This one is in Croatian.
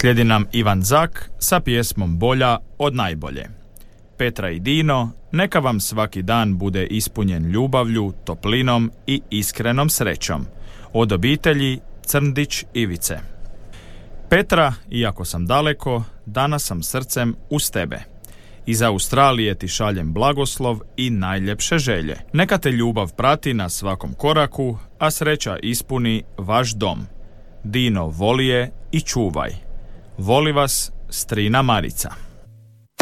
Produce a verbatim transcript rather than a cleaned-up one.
Slijedi nam Ivan Zak sa pjesmom Bolja od najbolje. Petra i Dino, neka vam svaki dan bude ispunjen ljubavlju, toplinom i iskrenom srećom. Od obitelji Crndić Ivice. Petra, iako sam daleko, danas sam srcem uz tebe. Iz Australije ti šaljem blagoslov i najljepše želje. Neka te ljubav prati na svakom koraku, a sreća ispuni vaš dom. Dino, voli je i čuvaj. Voli vas strina Marica.